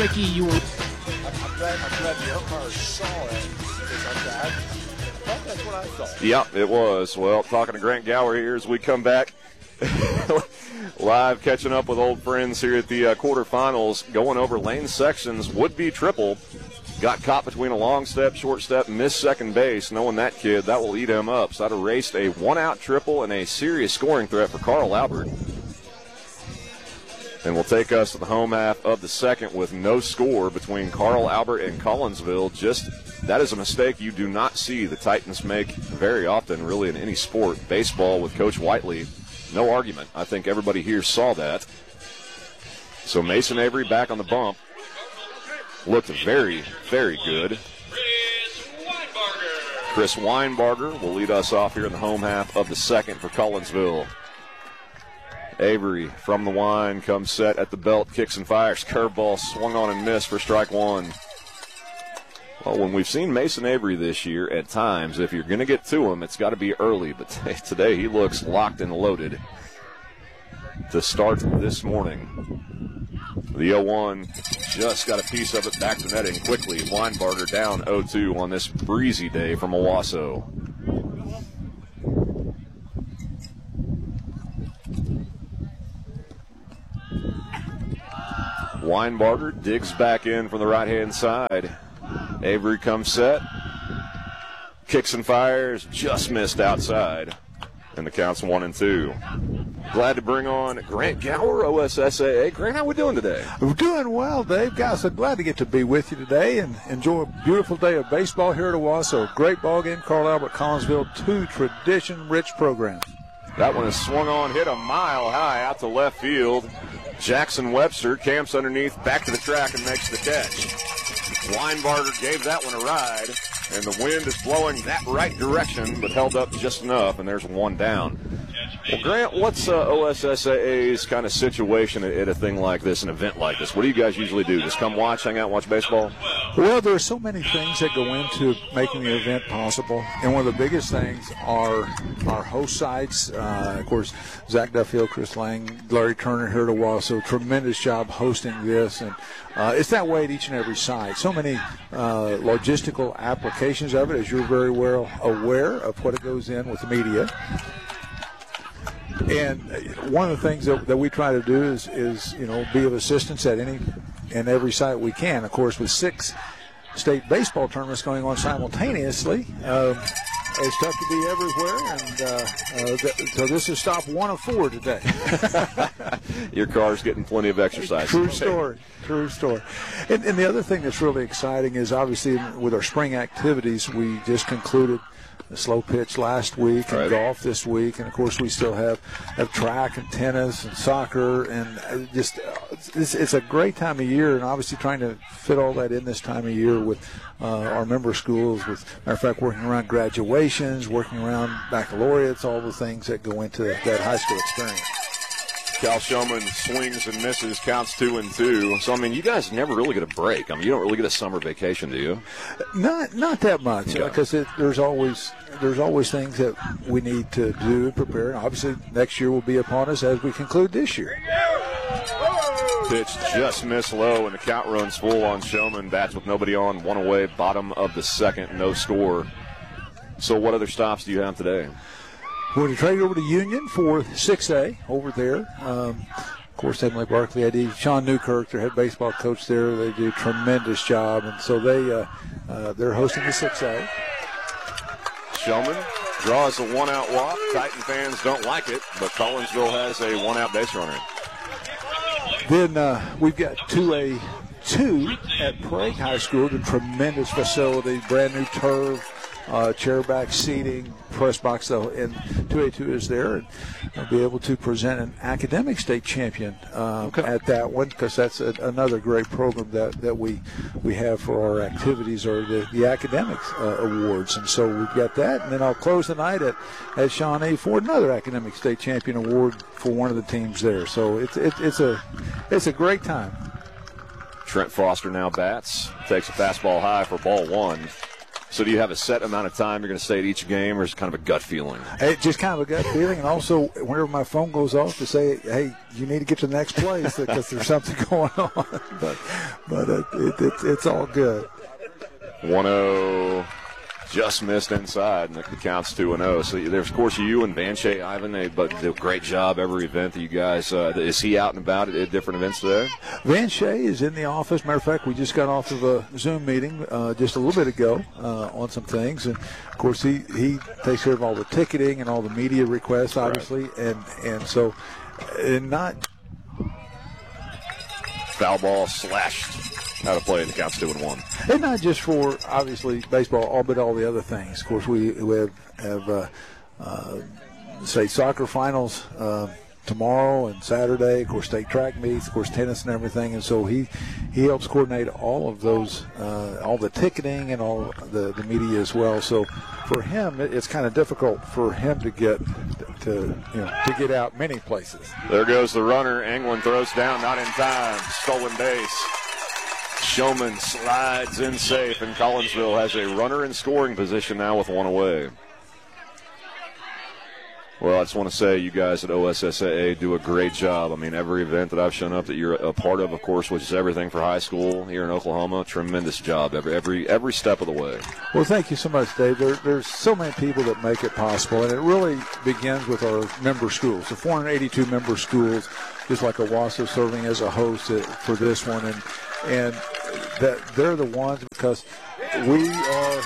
Mickey, you were... I'm glad the umpire saw it, because I thought that's what I thought. Yep, it was. Well, talking to Grant Gower here as we come back. Live catching up with old friends here at the quarterfinals, going over lane sections, would-be triple. Got caught between a long step, short step, missed second base. Knowing that kid, that will eat him up. So that erased a one-out triple and a serious scoring threat for Carl Albert. And will take us to the home half of the second with no score between Carl Albert and Collinsville. That is a mistake you do not see the Titans make very often, really, in any sport. Baseball with Coach Whiteley, no argument. I think everybody here saw that. So Mason Avery back on the bump. Looked very, very good. Chris Weinbarger will lead us off here in the home half of the second for Collinsville. Avery from the wine comes set at the belt, kicks and fires. Curveball swung on and missed for strike one. Well, when we've seen Mason Avery this year, at times, if you're going to get to him, it's got to be early. But today he looks locked and loaded to start this morning. The 0-1 just got a piece of it back to netting quickly. Weinbarger down 0-2 on this breezy day from Owasso. Weinbarger digs back in from the right-hand side. Avery comes set. Kicks and fires. Just missed outside. And the count's 1-2. Glad to bring on Grant Gower, OSSAA. Grant, how we doing today? We're doing well, Dave. Guys, I'm glad to get to be with you today and enjoy a beautiful day of baseball here at Owasso. Great ball game. Carl Albert, Collinsville, two tradition-rich programs. That one is swung on, hit a mile high out to left field. Jackson Webster camps underneath, back to the track, and makes the catch. Weinbarger gave that one a ride, and the wind is blowing that right direction, but held up just enough, and there's one down. Well, Grant, what's OSSAA's kind of situation at a thing like this, an event like this? What do you guys usually do? Just come watch, hang out, watch baseball? Well, there are so many things that go into making the event possible, and one of the biggest things are our host sites. Of course, Zach Duffield, Chris Lang, Larry Turner here at Owasso, tremendous job hosting this, and it's that way at each and every site. So many logistical applications of it, as you're very well aware of what it goes in with the media. And one of the things that we try to do is be of assistance at any and every site we can. Of course, with 6 state baseball tournaments going on simultaneously, it's tough to be everywhere. And so this is stop 1 of 4 today. Your car's getting plenty of exercise. True story. And the other thing that's really exciting is obviously with our spring activities, we just concluded the slow pitch last week and golf this week, and of course we still have track and tennis and soccer, and just it's a great time of year, and obviously trying to fit all that in this time of year with our member schools, with matter of fact working around graduations, working around baccalaureates, all the things that go into that high school experience. Cal Showman swings and misses, counts 2-2. So, I mean, you guys never really get a break. I mean, you don't really get a summer vacation, do you? Not that much, because there's always things that we need to do and prepare. Obviously, next year will be upon us as we conclude this year. Pitch just missed low, and the count runs full on Showman. Bats with nobody on, 1 away, bottom of the second, no score. So what other stops do you have today? We're going to trade over to Union for 6A over there. Of course, Emily Barkley, ID, Sean Newkirk, their head baseball coach there. They do a tremendous job, and so they're hosting the 6A. Showman draws a 1-out walk. Titan fans don't like it, but Collinsville has a 1-out base runner. Then we've got 2A2 at Prague High School, the tremendous facility, brand new turf. Chairback seating, press box, though, and 2A2 is there, and we'll be able to present an academic state champion at that one, because that's another great program that we have for our activities, or the academics awards, and so we've got that, and then I'll close the night at Shawnee for another academic state champion award for one of the teams there. So it's a great time. Trent Foster now bats, takes a fastball high for ball 1. So do you have a set amount of time you're going to stay at each game, or is it kind of a gut feeling? It's just kind of a gut feeling, and also whenever my phone goes off to say, hey, you need to get to the next place because there's something going on. But it's all good. 1-0 just missed inside, and the count's 2-0. So there's, of course, you and Vanche Ivan. They do a great job every event that you guys. Is he out and about at different events today? Vanche is in the office. Matter of fact, we just got off of a Zoom meeting just a little bit ago on some things, and of course he takes care of all the ticketing and all the media requests, obviously, right. and so not foul ball slashed. How to play, and the count's 2-1. And not just for, obviously, baseball, but all the other things. Of course, we have state soccer finals tomorrow and Saturday. Of course, state track meets, of course, tennis and everything. And so he helps coordinate all of those, all the ticketing and all the media as well. So for him, it's kind of difficult for him to get out many places. There goes the runner. Anglin throws down, not in time. Stolen base. Showman slides in safe, and Collinsville has a runner in scoring position now with one away. Well, I just want to say you guys at OSSAA do a great job. I mean, every event that I've shown up that you're a part of course, which is everything for high school here in Oklahoma, tremendous job every step of the way. Well, thank you so much, Dave. There's so many people that make it possible, and it really begins with our member schools, the 482 member schools, just like Owasso serving as a host for this one, and that they're the ones, because we are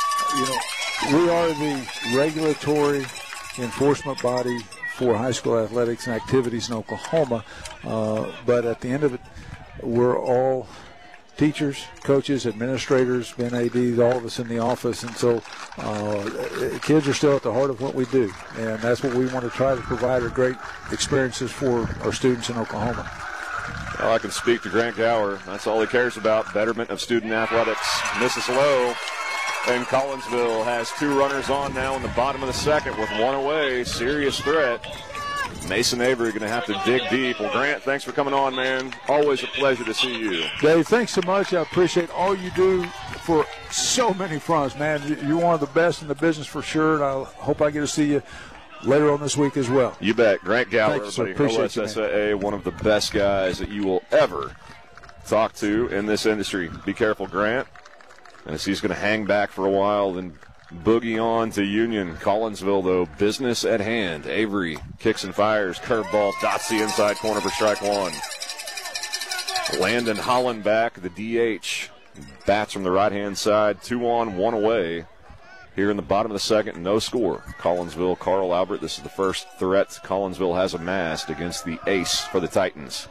the regulatory enforcement body for high school athletics and activities in Oklahoma, but at the end of it, we're all teachers, coaches, administrators, ADs, all of us in the office, and so kids are still at the heart of what we do, and that's what we want to try to provide, are great experiences for our students in Oklahoma. Well, I can speak to Grant Gower. That's all he cares about, betterment of student athletics. Misses low. And Collinsville has two runners on now in the bottom of the second with one away. Serious threat. Mason Avery going to have to dig deep. Well, Grant, thanks for coming on, man. Always a pleasure to see you. Dave, thanks so much. I appreciate all you do for so many fronts, man. You're one of the best in the business for sure, and I hope I get to see you later on this week as well. You bet. Grant Gower, OSSAA, one of the best guys that you will ever talk to in this industry. Be careful, Grant. And he's going to hang back for a while, then boogie on to Union. Collinsville, though, business at hand. Avery kicks and fires. Curveball dots the inside corner for strike one. Landon Hollenbach, the DH, bats from the right-hand side. 2 on, 1 away. Here in the bottom of the second, no score. Collinsville, Carl Albert. This is the first threat Collinsville has amassed against the ace for the Titans.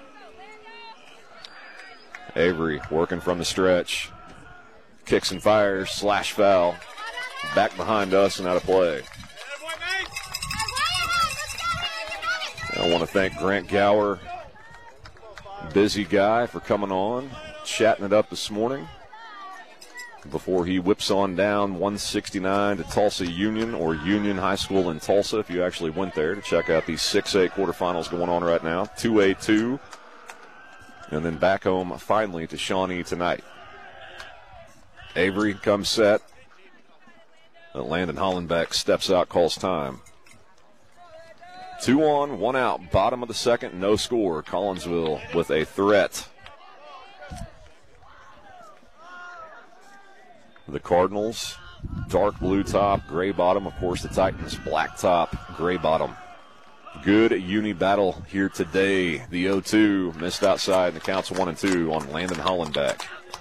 Avery working from the stretch. Kicks and fires, slash foul. Back behind us and out of play. I want to thank Grant Gower, busy guy, for coming on, chatting it up this morning before he whips on down 169 to Tulsa Union, or Union High School in Tulsa, if you actually went there to check out these 6A quarterfinals going on right now. 2A2, and then back home finally to Shawnee tonight. Avery comes set. Landon Hollenbach steps out, calls time. 2 on, 1 out, bottom of the second, no score. Collinsville with a threat. The Cardinals, dark blue top, gray bottom. Of course, the Titans, black top, gray bottom. Good uni battle here today. The 0-2 missed outside, and the count's 1-2 on Landon Hollenbach.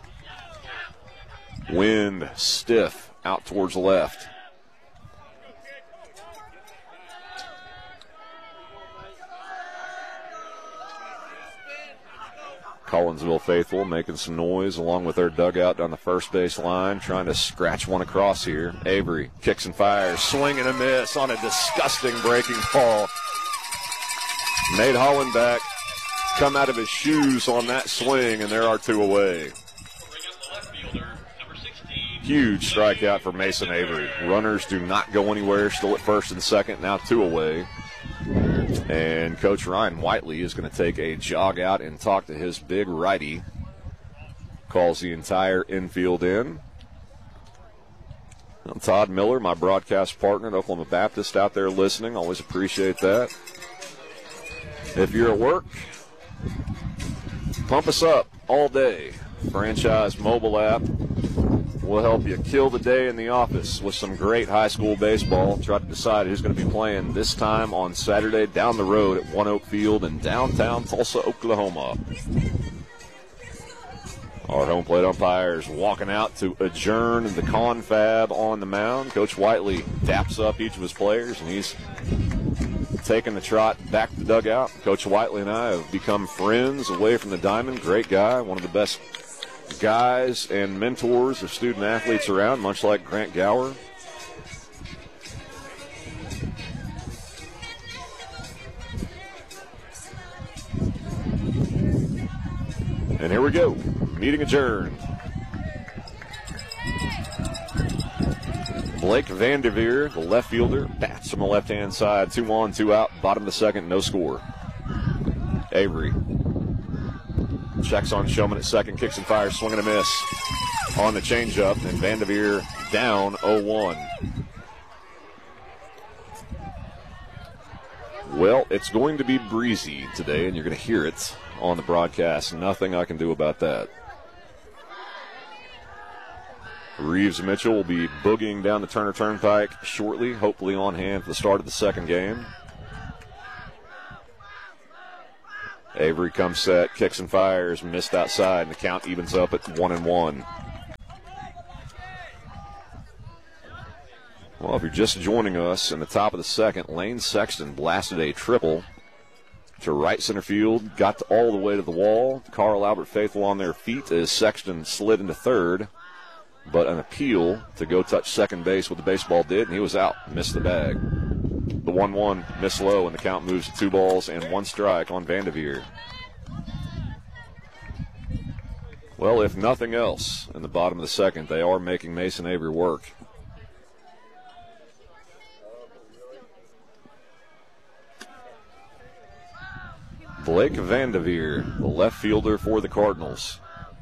Wind stiff out towards the left. Collinsville faithful making some noise along with their dugout down the first base line, trying to scratch one across here. Avery kicks and fires, swing and a miss on a disgusting breaking ball. Made Hollenbach come out of his shoes on that swing, and there are 2 away. Huge strikeout for Mason Avery. Runners do not go anywhere, still at first and second, now 2 away. And Coach Ryan Whiteley is going to take a jog out and talk to his big righty. Calls the entire infield in. I'm Todd Miller, my broadcast partner at Oklahoma Baptist, out there listening. Always appreciate that. If you're at work, pump us up all day. Franchise mobile app will help you kill the day in the office with some great high school baseball. Try to decide who's going to be playing this time on Saturday down the road at One Oak Field in downtown Tulsa, Oklahoma. Our home plate umpires walking out to adjourn the confab on the mound. Coach Whiteley daps up each of his players, and he's taking the trot back to the dugout. Coach Whiteley and I have become friends away from the diamond. Great guy, one of the best guys and mentors of student athletes around, much like Grant Gower. And here we go. Meeting adjourned. Blake Vanderveer, the left fielder, bats from the left-hand side. 2 on, 2 out, bottom of the second, no score. Avery checks on Showman at second, kicks and fires, swing and a miss on the changeup, and Vanderveer down 0-1. Well, it's going to be breezy today, and you're going to hear it on the broadcast. Nothing I can do about that. Reeves Mitchell will be boogieing down the Turner Turnpike shortly, hopefully on hand for the start of the second game. Avery comes set, kicks and fires, missed outside, and the count evens up at 1-1. Well, if you're just joining us in the top of the second, Lane Sexton blasted a triple to right center field, got all the way to the wall. Carl Albert faithful on their feet as Sexton slid into third, but an appeal to go touch second base with the baseball did, and he was out, missed the bag. The 1-1 missed low, and the count moves to 2 balls and 1 strike on Vanderveer. Well, if nothing else, in the bottom of the second, they are making Mason Avery work. Blake Vanderveer, the left fielder for the Cardinals.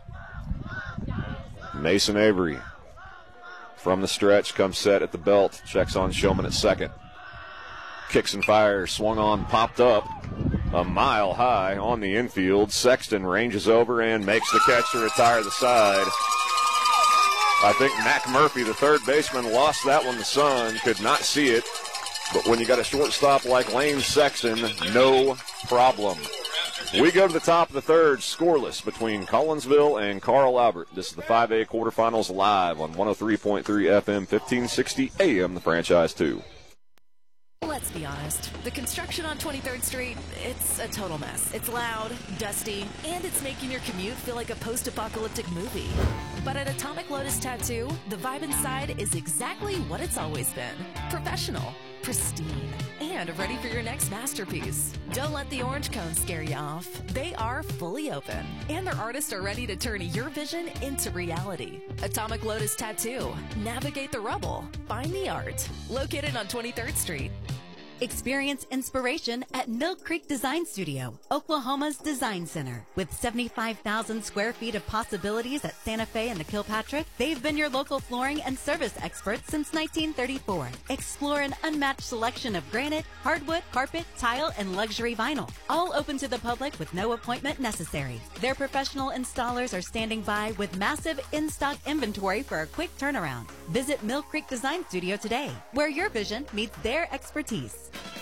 Mason Avery from the stretch comes set at the belt, checks on Showman at second. Kicks and fires, swung on, popped up a mile high on the infield. Sexton ranges over and makes the catch to retire the side. I think Mac Murphy, the third baseman, lost that one. The sun could not see it. But when you got a shortstop like Lane Sexton, no problem. We go to the top of the third, scoreless between Collinsville and Carl Albert. This is the 5A quarterfinals live on 103.3 FM, 1560 AM, the Franchise 2. Let's be honest, the construction on 23rd Street, it's a total mess. It's loud, dusty, and it's making your commute feel like a post-apocalyptic movie. But at Atomic Lotus Tattoo, the vibe inside is exactly what it's always been. Professional, pristine, and ready for your next masterpiece. Don't let the orange cone scare you off. They are fully open, and their artists are ready to turn your vision into reality. Atomic Lotus Tattoo. Navigate the rubble. Find the art. Located on 23rd Street. Experience inspiration at Mill Creek Design Studio, Oklahoma's design center. With 75,000 square feet of possibilities at Santa Fe and the Kilpatrick, they've been your local flooring and service experts since 1934. Explore an unmatched selection of granite, hardwood, carpet, tile, and luxury vinyl, all open to the public with no appointment necessary. Their professional installers are standing by with massive in-stock inventory for a quick turnaround. Visit Mill Creek Design Studio today, where your vision meets their expertise.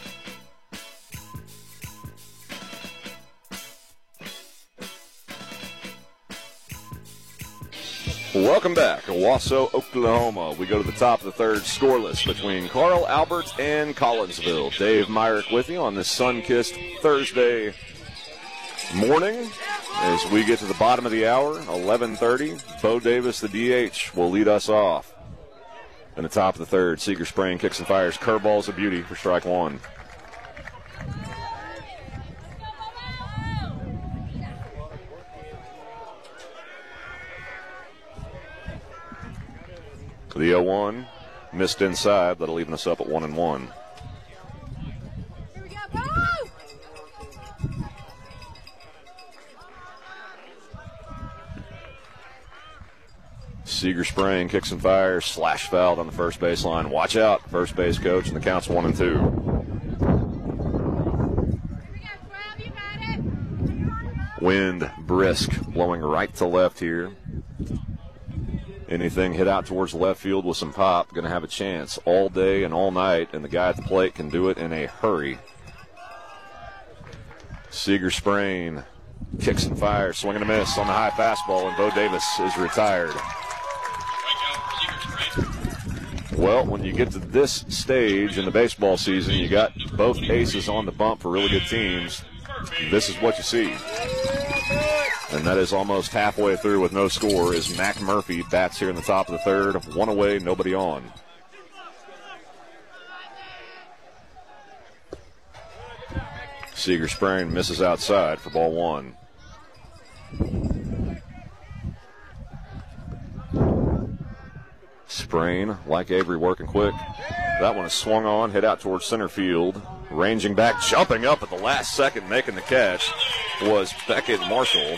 Welcome back to Wausau, Oklahoma. We go to the top of the third, scoreless between Carl Albert and Collinsville. Dave Myrick with you on this sun-kissed Thursday morning as we get to the bottom of the hour, 11:30. Bo Davis, the DH, will lead us off. In the top of the third, Seeger Spraying kicks and fires. Curveball's a beauty for strike one. The 0-1 missed inside. That'll even us up at 1-1. Here we go, go! Seeger Spraying kicks and fires, slash fouled on the first baseline. Watch out, first base coach, and the count's 1-2. Wind brisk, blowing right to left here. Anything hit out towards left field with some pop, going to have a chance all day and all night, and the guy at the plate can do it in a hurry. Seeger Spraying kicks and fires, swing and a miss on the high fastball, and Bo Davis is retired. Well, when you get to this stage in the baseball season, you got both aces on the bump for really good teams. This is what you see. And that is almost halfway through with no score as Mac Murphy bats here in the top of the third. One away, nobody on. Seeger Spraying misses outside for ball one. Spraying, like Avery, working quick. That one is swung on, hit out towards center field. Ranging back, jumping up at the last second, making the catch was Beckett Marshall.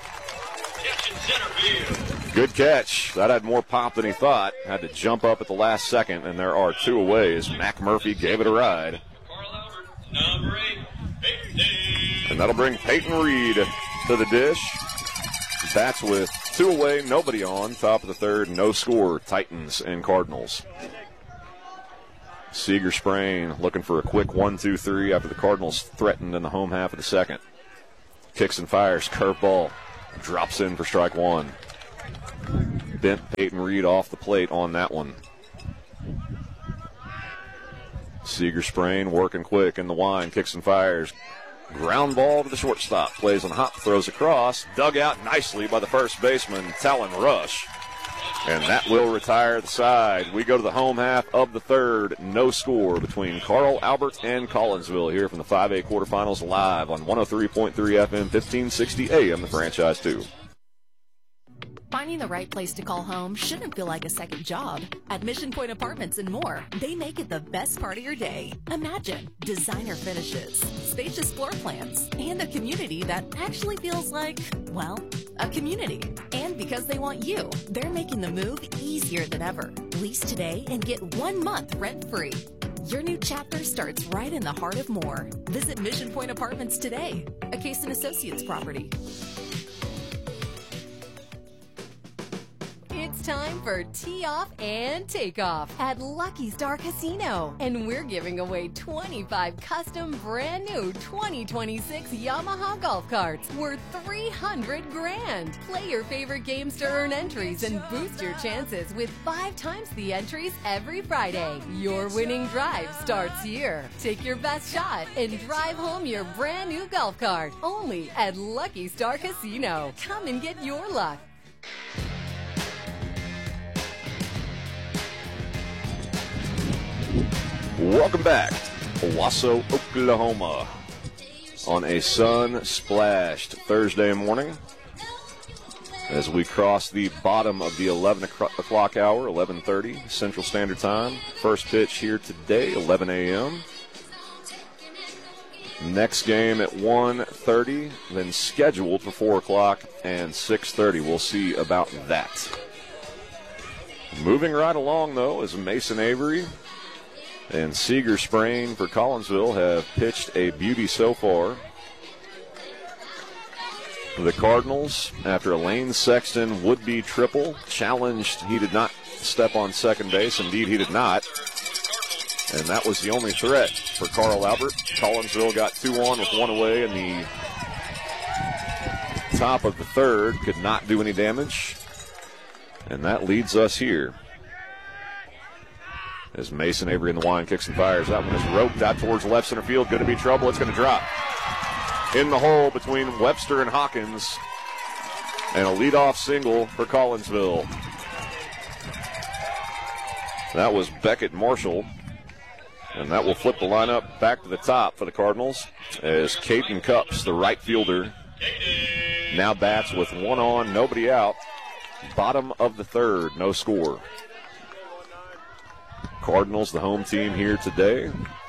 Good catch. That had more pop than he thought. Had to jump up at the last second, and there are two away as Mac Murphy gave it a ride. And that'll bring Peyton Reed to the dish. Bats with two away, nobody on. Top of the third, no score. Titans and Cardinals. Seeger Spraying looking for a quick 1-2-3 after the Cardinals threatened in the home half of the second. Kicks and fires, curveball. Drops in for strike one. Bent Peyton Reed off the plate on that one. Seeger Spraying working quick in the wind, kicks and fires. Ground ball to the shortstop. Plays on hop, throws across. Dug out nicely by the first baseman, Talon Rush. And that will retire the side. We go to the home half of the third. No score between Carl Albert and Collinsville here from the 5A quarterfinals live on 103.3 FM, 1560 AM, the Franchise 2. Finding the right place to call home shouldn't feel like a second job. At Mission Point Apartments and more, they make it the best part of your day. Imagine designer finishes, spacious floor plans, and a community that actually feels like, well, a community. And because they want you, they're making the move easier than ever. Lease today and get 1 month rent-free. Your new chapter starts right in the heart of Moore. Visit Mission Point Apartments today, a Case & Associates property. It's time for Tee Off and Takeoff at Lucky Star Casino. And we're giving away 25 custom brand new 2026 Yamaha golf carts worth $300,000. Play your favorite games to earn entries and boost your chances with 5 times the entries every Friday. Your winning drive starts here. Take your best shot and drive home your brand new golf cart. Only at Lucky Star Casino. Come and get your luck. Welcome back to Owasso, Oklahoma on a sun-splashed Thursday morning as we cross the bottom of the 11 o'clock hour, 11:30 Central Standard Time. First pitch here today, 11 a.m. Next game at 1:30, then scheduled for 4 o'clock and 6:30. We'll see about that. Moving right along, though, is Mason Avery and Seeger Spraying for Collinsville have pitched a beauty so far. The Cardinals, after a Lane Sexton would-be triple, challenged. He did not step on second base. Indeed, he did not. And that was the only threat for Carl Albert. Collinsville got 2 on with 1 away in the top of the third. Could not do any damage. And that leads us here. As Mason Avery in the wind kicks and fires. That one is roped out towards left center field. Going to be trouble. It's going to drop in the hole between Webster and Hawkins. And a leadoff single for Collinsville. That was Beckett Marshall. And that will flip the lineup back to the top for the Cardinals as Caden Cups, the right fielder, now bats with 1 on, nobody out. Bottom of the third, no score. Cardinals, the home team here today.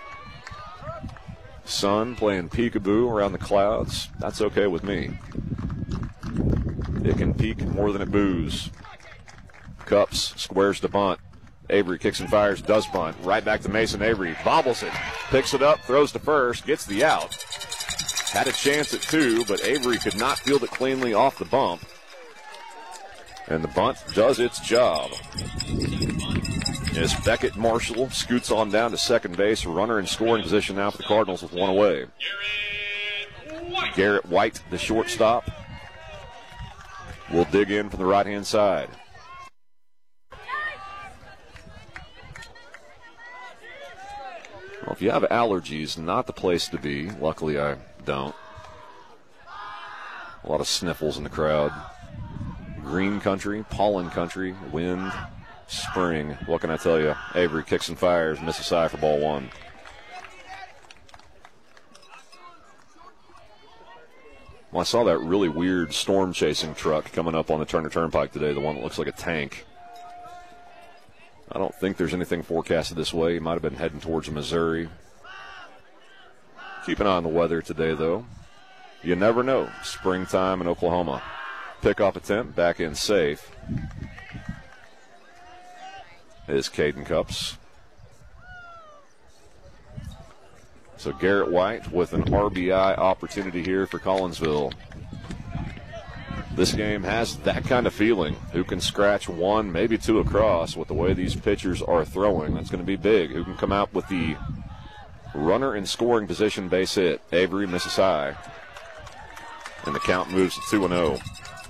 Sun playing peekaboo around the clouds. That's okay with me. It can peak more than it boos. Cups squares to bunt. Avery kicks and fires, does bunt. Right back to Mason Avery. Bobbles it. Picks it up, throws to first, gets the out. Had a chance at 2, but Avery could not field it cleanly off the bump. And the bunt does its job. As Beckett Marshall scoots on down to second base, runner in scoring position now for the Cardinals with 1 away. Garrett White, the shortstop, will dig in from the right-hand side. Well, if you have allergies, not the place to be. Luckily, I don't. A lot of sniffles in the crowd. Green country, pollen country, wind, spring. What can I tell you? Avery kicks and fires, misses high for ball 1. Well, I saw that really weird storm chasing truck coming up on the Turner Turnpike today, the one that looks like a tank. I don't think there's anything forecasted this way. He might have been heading towards Missouri. Keep an eye on the weather today, though. You never know. Springtime in Oklahoma. Pickoff attempt, back in safe. Is Caden Cups. So Garrett White with an RBI opportunity here for Collinsville. This game has that kind of feeling. Who can scratch 1, maybe 2 across with the way these pitchers are throwing? That's going to be big. Who can come out with the runner in scoring position base hit? Avery misses high. And the count moves to 2-0.